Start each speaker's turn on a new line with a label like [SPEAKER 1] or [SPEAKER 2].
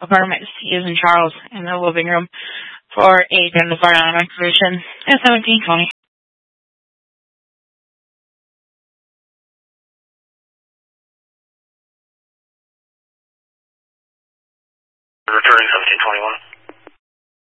[SPEAKER 1] apartment C is in Charles in the living room for a identified automatic position at 1720.
[SPEAKER 2] Returning 1721.